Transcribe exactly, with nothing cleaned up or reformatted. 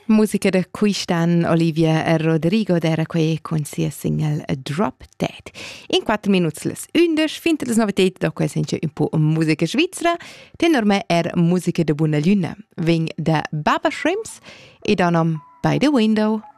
Musica da Quistan, Olivia e Rodrigo d'era quei con sia single Drop Dead. In quattro minuti les undici, finta les novitet da quei senche un po' musica svizzera, tenor me er musica da buona luna. Veng da Baba Shrimps e dann am By the Window.